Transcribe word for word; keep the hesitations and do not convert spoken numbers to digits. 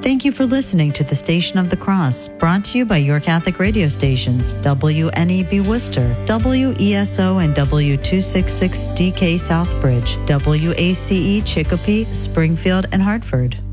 Thank you for listening to the Station of the Cross, brought to you by your Catholic radio stations, W N E B Worcester, W E S O and W two sixty-six D K Southbridge, W A C E Chicopee, Springfield, and Hartford.